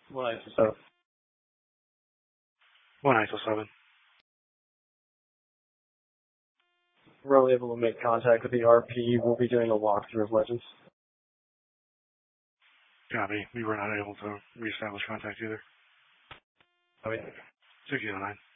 197. 197. We're able to make contact with the RP. We'll be doing a walkthrough of Legends. Copy. We were not able to reestablish contact either. I mean, 1609.